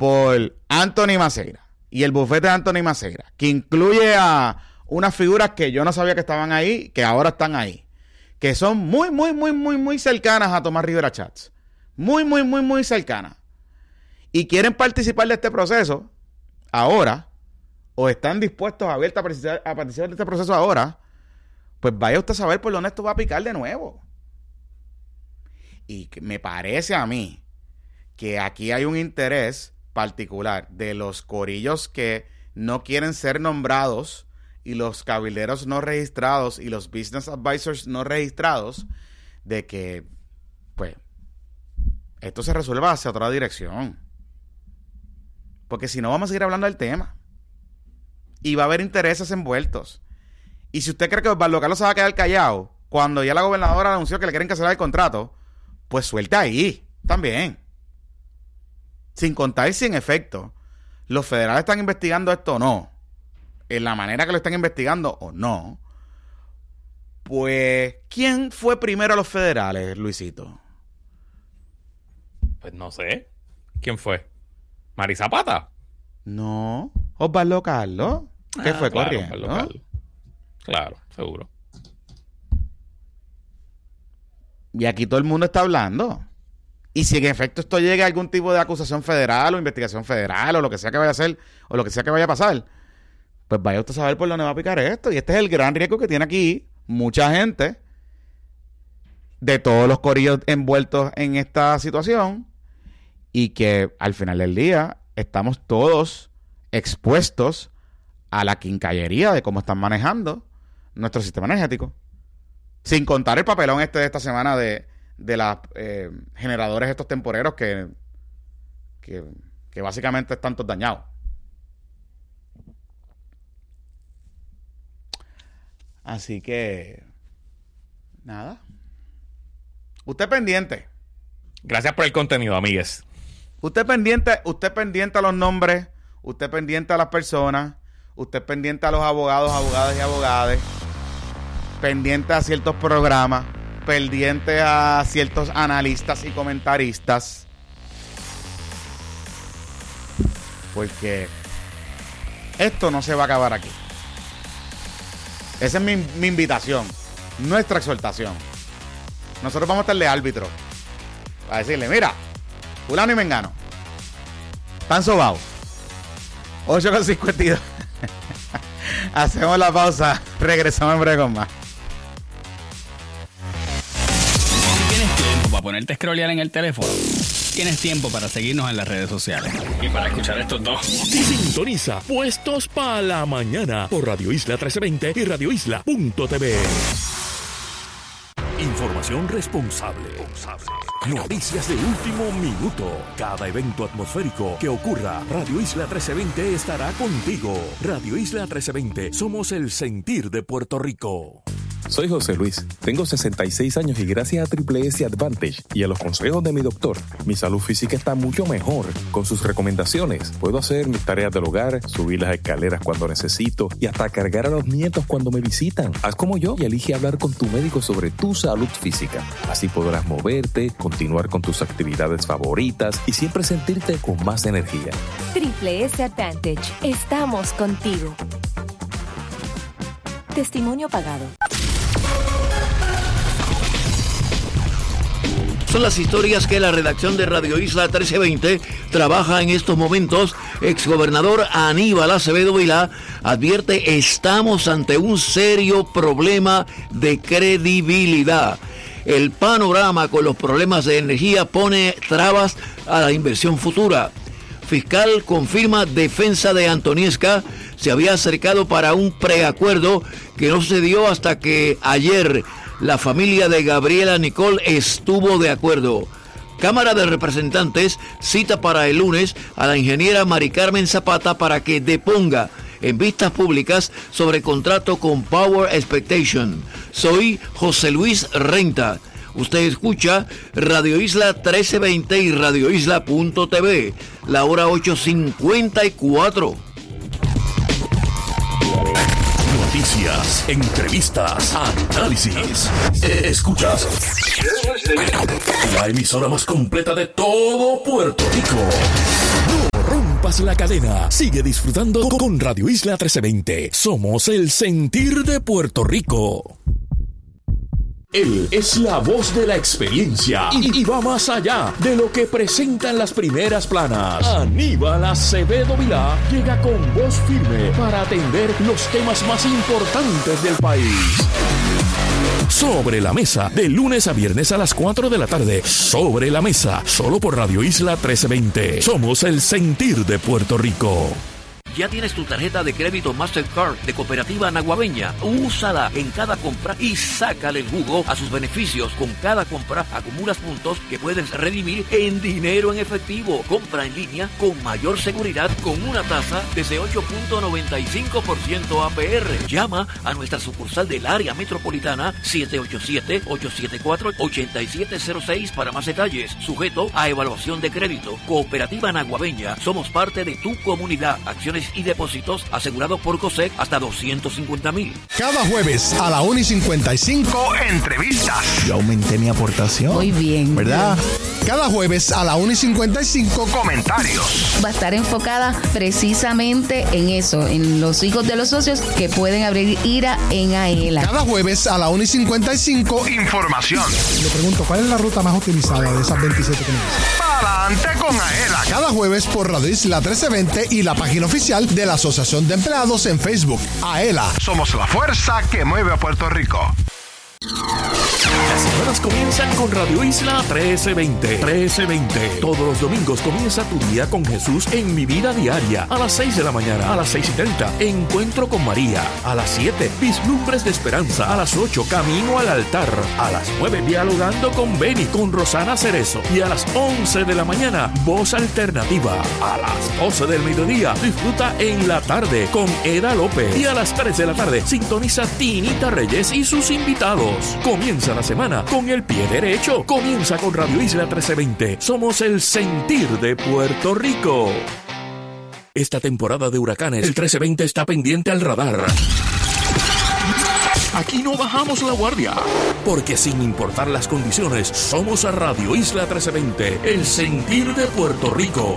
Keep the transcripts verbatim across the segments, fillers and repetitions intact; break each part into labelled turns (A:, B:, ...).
A: por Anthony Maceira y el bufete de Anthony Maceira, que incluye a unas figuras que yo no sabía que estaban ahí, que ahora están ahí, que son muy, muy, muy, muy, muy cercanas a Tomás Rivera Chats. Muy, muy, muy, muy cercanas. Y quieren participar de este proceso ahora, o están dispuestos, abiertos a participar, a participar de este proceso ahora, pues vaya usted a saber por dónde esto va a picar de nuevo. Y me parece a mí que aquí hay un interés particular de los corillos que no quieren ser nombrados y los cabilderos no registrados y los business advisors no registrados, de que, pues, esto se resuelva hacia otra dirección. Porque si no, vamos a seguir hablando del tema. Y va a haber intereses envueltos. Y si usted cree que Osvaldo Carlos se va a quedar callado cuando ya la gobernadora anunció que le quieren cancelar el contrato, pues suelta ahí también. Sin contar si en efecto los federales están investigando esto o no, en la manera que lo están investigando o no, pues ¿quién fue primero a los federales, Luisito?
B: Pues no sé. ¿Quién fue? ¿Mari Zapata?
A: No, Osvaldo Carlos. ¿Qué ah, fue
B: claro,
A: corriendo?
B: Osvaldo Carlos. Claro, seguro.
A: Y aquí todo el mundo está hablando. Y si en efecto esto llega a algún tipo de acusación federal o investigación federal o lo que sea que vaya a hacer o lo que sea que vaya a pasar, pues vaya usted a saber por dónde va a picar esto. Y este es el gran riesgo que tiene aquí mucha gente de todos los corillos envueltos en esta situación, y que al final del día estamos todos expuestos a la quincallería de cómo están manejando nuestro sistema energético. Sin contar el papelón este de esta semana de, de los eh, generadores estos temporeros que, que, que básicamente están todos dañados. Así que, nada. Usted pendiente.
B: Gracias por el contenido, amigues.
A: Usted pendiente, usted pendiente a los nombres, usted pendiente a las personas, usted pendiente a los abogados, abogadas y abogadas, pendiente a ciertos programas, pendiente a ciertos analistas y comentaristas. Porque esto no se va a acabar aquí. Esa es mi, mi invitación, nuestra exhortación. Nosotros vamos a estar de árbitro para decirle, mira, fulano y mengano están sobados. ocho con cincuenta y dos. Hacemos la pausa, regresamos en breve con más.
C: Si tienes tiempo para ponerte a scrollear en el teléfono, tienes tiempo para seguirnos en las redes sociales y para escuchar estos dos.
D: Sintoniza Puestos para la Mañana por Radio Isla trece veinte y radio isla punto t v. Información responsable. Noticias de último minuto. Cada evento atmosférico que ocurra, Radio Isla trece veinte estará contigo. Radio Isla trece veinte, somos el sentir de Puerto Rico.
E: Soy José Luis, tengo sesenta y seis años y gracias a Triple S Advantage y a los consejos de mi doctor, mi salud física está mucho mejor. Con sus recomendaciones, puedo hacer mis tareas del hogar, subir las escaleras cuando necesito y hasta cargar a los nietos cuando me visitan. Haz como yo y elige hablar con tu médico sobre tu salud física. Así podrás moverte, continuar con tus actividades favoritas y siempre sentirte con más energía.
F: Triple S Advantage, estamos contigo. Testimonio pagado.
G: Son las historias que la redacción de Radio Isla trece veinte trabaja en estos momentos. Exgobernador Aníbal Acevedo Vilá advierte: estamos ante un serio problema de credibilidad. El panorama con los problemas de energía pone trabas a la inversión futura. Fiscal confirma defensa de Antoniesca se había acercado para un preacuerdo que no se dio hasta que ayer la familia de Gabriela Nicole estuvo de acuerdo. Cámara de Representantes cita para el lunes a la ingeniera Mari Carmen Zapata para que deponga en vistas públicas sobre contrato con Power Expectation. Soy José Luis Renta. Usted escucha Radio Isla trece veinte y radio isla punto t v. La hora ocho cincuenta y cuatro.
D: Noticias, entrevistas, análisis. Escuchas la emisora más completa de todo Puerto Rico. más la cadena. Sigue disfrutando con Radio Isla trece veinte. Somos el sentir de Puerto Rico. Él es la voz de la experiencia y, y va más allá de lo que presentan las primeras planas. Aníbal Acevedo Vilá llega con voz firme para atender los temas más importantes del país. Sobre la Mesa, de lunes a viernes a las cuatro de la tarde. Sobre la Mesa, solo por Radio Isla trece veinte. Somos el sentir de Puerto Rico.
G: ¿Ya tienes tu tarjeta de crédito Mastercard de Cooperativa Naguabeña? Úsala en cada compra y sácale el jugo a sus beneficios. Con cada compra acumulas puntos que puedes redimir en dinero en efectivo. Compra en línea con mayor seguridad con una tasa desde ocho punto noventa y cinco por ciento A P R. Llama a nuestra sucursal del área metropolitana siete ocho siete, ocho siete cuatro, ocho siete cero seis para más detalles. Sujeto a evaluación de crédito. Cooperativa Naguabeña. Somos parte de tu comunidad. Acciones y depósitos asegurados por COSEC hasta doscientos cincuenta mil.
H: Cada jueves a la una y cincuenta y cinco, entrevistas. Yo aumenté mi aportación.
I: Muy bien.
H: ¿Verdad? Cada jueves a la una y cincuenta y cinco, comentarios.
I: Va a estar enfocada precisamente en eso, en los hijos de los socios que pueden abrir IRA en AELA.
H: Cada jueves a la una y cincuenta y cinco, información. Le pregunto, ¿cuál es la ruta más utilizada de esas veintisiete que me dicen? Pa'lante con AELA. Cada jueves por Radio Isla trece veinte y la página oficial de la Asociación de Empleados en Facebook. AELA. Somos la fuerza que mueve a Puerto Rico.
D: Las semanas comienzan con Radio Isla trece veinte. trece veinte. Todos los domingos comienza tu día con Jesús en Mi Vida Diaria. A las seis de la mañana, a las seis y treinta, Encuentro con María. A las siete, Vislumbres de Esperanza. A las ocho, Camino al Altar. A las nueve, Dialogando con Beni, con Rosana Cerezo. Y a las once de la mañana, Voz Alternativa. A las doce del mediodía, disfruta En la Tarde con Eda López. Y a las tres de la tarde, sintoniza Tinita Reyes y sus invitados. Comienza la semana con el pie derecho. Comienza con Radio Isla trece veinte. Somos el sentir de Puerto Rico. Esta temporada de huracanes, el trece veinte está pendiente al radar. Aquí no bajamos la guardia, porque sin importar las condiciones, somos a Radio Isla trece veinte, el sentir de Puerto Rico.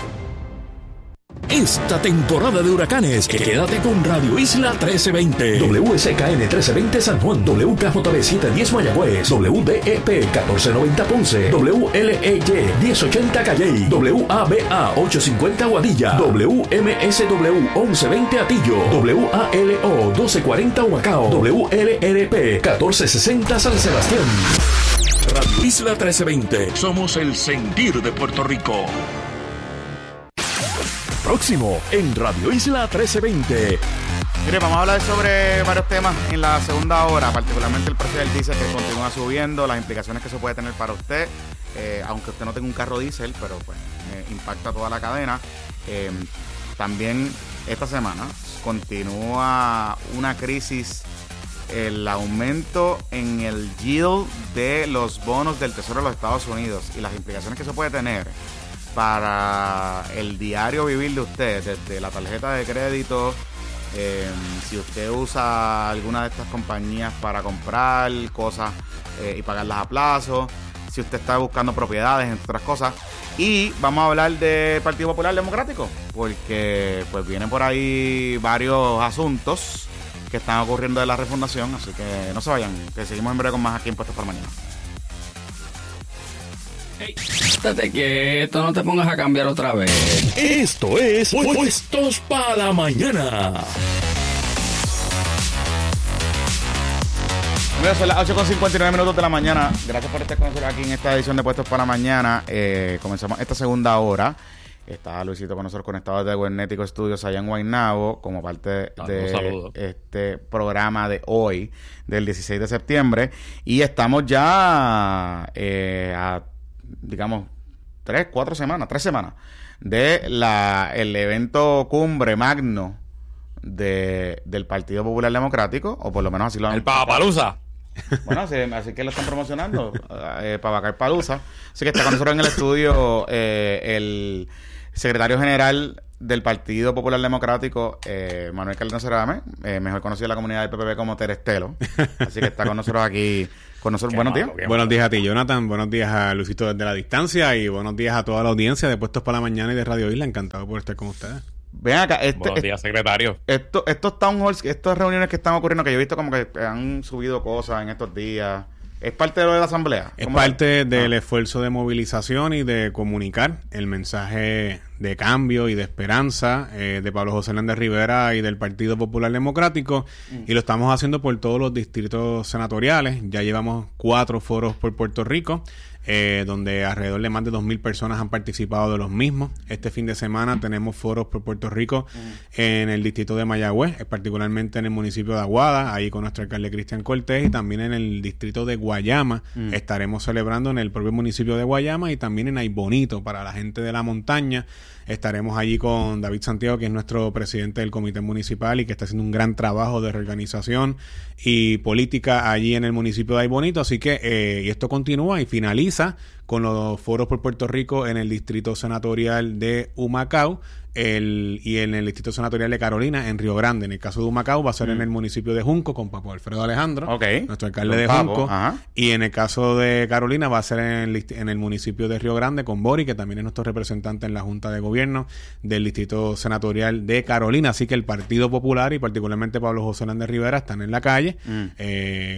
D: Esta temporada de huracanes, quédate con Radio Isla trece veinte. W S K N trece veinte San Juan, W K J B setecientos diez Mayagüez, W D E P catorce noventa Ponce, W L E Y diez ochenta Calley, W A B A ochocientos cincuenta Guadilla, W M S W once veinte Atillo, W A L O doce cuarenta Humacao, W L R P catorce sesenta San Sebastián. Radio Isla trece veinte, somos el sentir de Puerto Rico. Próximo en Radio Isla trece veinte.
A: Mire, vamos a hablar sobre varios temas en la segunda hora, particularmente el precio del diésel que continúa subiendo, las implicaciones que eso puede tener para usted, eh, aunque usted no tenga un carro diésel, pero pues eh, impacta toda la cadena. Eh, también esta semana continúa una crisis, el aumento en el yield de los bonos del Tesoro de los Estados Unidos y las implicaciones que eso puede tener para el diario vivir de usted, desde la tarjeta de crédito, eh, si usted usa alguna de estas compañías para comprar cosas eh, y pagarlas a plazo, si usted está buscando propiedades, entre otras cosas. Y vamos a hablar del Partido Popular Democrático, porque pues vienen por ahí varios asuntos que están ocurriendo de la refundación, así que no se vayan, que seguimos en breve con más aquí en Puestos para Mañana.
C: Hey, estate quieto, no te pongas a cambiar otra vez.
D: Esto es Puestos para la Mañana.
A: Bueno, son las ocho con cincuenta y nueve minutos de la mañana. Gracias por estar con nosotros aquí en esta edición de Puestos para la Mañana. Eh, comenzamos esta segunda hora. Está Luisito con nosotros conectado desde Guernético Studios allá en Guaynabo como parte de este programa de hoy, del dieciséis de septiembre. Y estamos ya eh, a, digamos, tres, cuatro semanas, tres semanas de la el evento cumbre magno de, del Partido Popular Democrático, o por lo menos así lo han...
B: El Papalusa.
A: Bueno, sí, así que lo están promocionando, eh, Pabacar Palusa. Así que está con nosotros en el estudio eh, el secretario general del Partido Popular Democrático, eh, Manuel Calderón Cerame, eh, mejor conocido en la comunidad del P P P como Terestelo. Así que está con nosotros aquí con nosotros.
B: Qué
A: Buenos
B: malo,
A: días.
B: qué
J: Buenos días a ti, Jonathan. Buenos días a Luisito desde la distancia y buenos días a toda la audiencia de Puestos para la Mañana y de Radio Isla. Encantado por estar con ustedes.
A: Ven acá, este,
B: Buenos días, secretario.
A: esto, estos town halls, estas reuniones que están ocurriendo, que yo he visto como que han subido cosas en estos días, ¿es parte de lo de la asamblea?
J: Es
A: ¿Cómo?
J: parte del
A: Ah.
J: esfuerzo de movilización y de comunicar el mensaje de cambio y de esperanza eh, de Pablo José Hernández Rivera y del Partido Popular Democrático, mm. y lo estamos haciendo por todos los distritos senatoriales. Ya llevamos cuatro foros por Puerto Rico, eh, donde alrededor de más de dos mil personas han participado de los mismos. Este fin de semana tenemos foros por Puerto Rico mm. en el distrito de Mayagüez, particularmente en el municipio de Aguada, ahí con nuestro alcalde Cristian Cortés, y también en el distrito de Guayama. Mm. Estaremos celebrando en el propio municipio de Guayama y también en Aybonito para la gente de la montaña. Estaremos allí con David Santiago, que es nuestro presidente del comité municipal y que está haciendo un gran trabajo de reorganización y política allí en el municipio de Aybonito. Así que, eh, y esto continúa y finaliza con los foros por Puerto Rico en el distrito senatorial de Humacao el, y en el distrito senatorial de Carolina, en Río Grande. En el caso de Humacao va a ser mm. en el municipio de Junco con Papo Alfredo Alejandro,
A: okay.
J: nuestro alcalde de
A: Papo,
J: Junco.
A: ajá.
J: Y en el caso de Carolina va a ser en el, en el municipio de Río Grande con Bori, que también es nuestro representante en la Junta de Gobierno del distrito senatorial de Carolina. Así que el Partido Popular y particularmente Pablo José Hernández Rivera están en la calle. Mm. Eh,